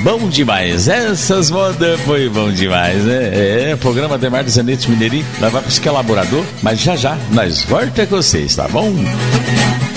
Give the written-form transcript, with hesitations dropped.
bom demais. Essas modas foi bom demais, né? Programa Ademar de Zanetti Mineirinho. Nós vamos para esse elaborador, mas já nós volta com vocês, tá bom?